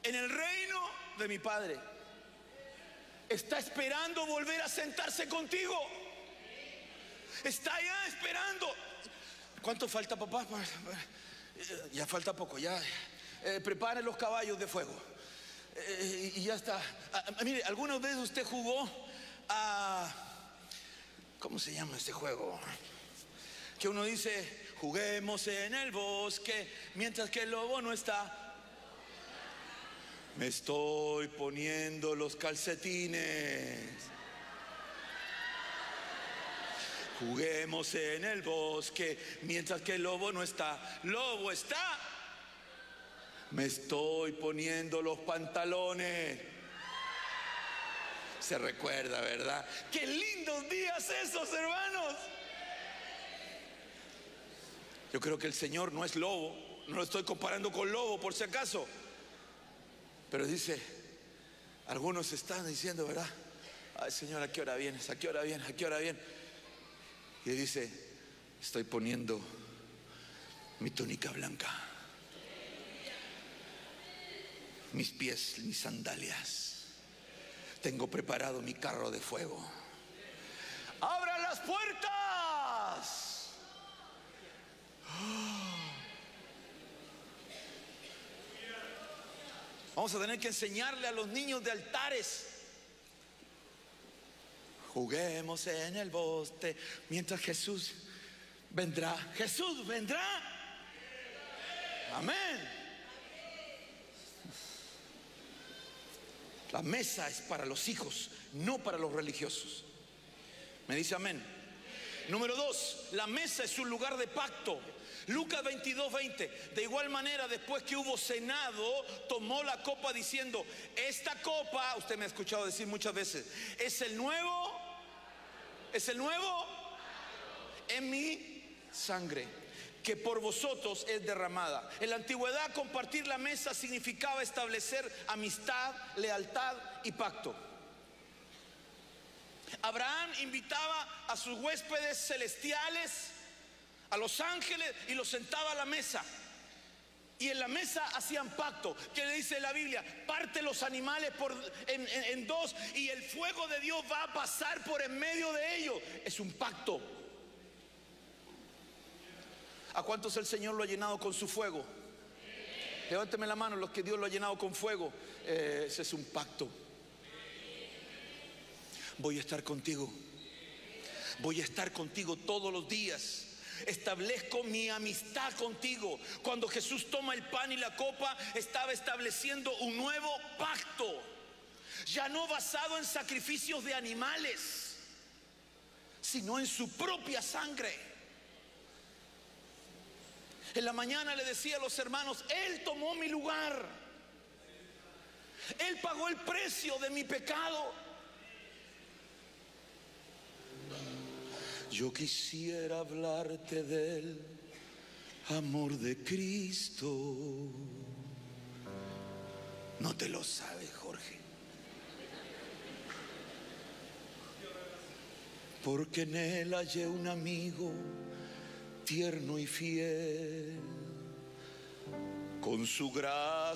en el reino de mi Padre. Está esperando volver a sentarse contigo. Está ya esperando. ¿Cuánto falta, papá? Ya falta poco, ya. Preparen los caballos de fuego. Y ya está. Mire, ¿alguna vez usted jugó a... ¿Cómo se llama este juego? Que uno dice, juguemos en el bosque mientras que el lobo no está. Me estoy poniendo los calcetines. Juguemos en el bosque mientras que el lobo no está. Lobo está. Me estoy poniendo los pantalones. Se recuerda, ¿verdad? Qué lindos días esos, hermanos. Yo creo que el Señor no es lobo. No lo estoy comparando con lobo por si acaso. Pero dice, algunos están diciendo, ¿verdad? Ay, Señor, ¿a qué hora vienes? ¿A qué hora vienes? ¿A qué hora vienes? Y dice, estoy poniendo mi túnica blanca, mis pies, mis sandalias. Tengo preparado mi carro de fuego. ¡Abran las puertas! Vamos a tener que enseñarle a los niños de altares. Juguemos en el bosque mientras Jesús vendrá. Jesús vendrá. Amén. La mesa es para los hijos, no para los religiosos. ¿Me dice amén? Número 2, la mesa es un lugar de pacto. Lucas 22:20. De igual manera, después que hubo cenado, tomó la copa diciendo, esta copa, usted me ha escuchado decir muchas veces, es el nuevo en mi sangre, que por vosotros es derramada. En la antigüedad, compartir la mesa significaba establecer amistad, lealtad y pacto. Abraham invitaba a sus huéspedes celestiales, a los ángeles, y los sentaba a la mesa. Y en la mesa hacían pacto. ¿Qué le dice la Biblia? Parte los animales en dos, y el fuego de Dios va a pasar por en medio de ellos. Es un pacto. ¿A cuántos el Señor lo ha llenado con su fuego? Levánteme la mano los que Dios lo ha llenado con fuego. Ese es un pacto. Voy a estar contigo. Voy a estar contigo todos los días. Establezco mi amistad contigo. Cuando Jesús toma el pan y la copa, estaba estableciendo un nuevo pacto, ya no basado en sacrificios de animales, sino en su propia sangre. En la mañana le decía a los hermanos, Él tomó mi lugar. Él pagó el precio de mi pecado. Yo quisiera hablarte del amor de Cristo. No te lo sabes, Jorge. Porque en Él hallé un amigo tierno y fiel. Con su gracia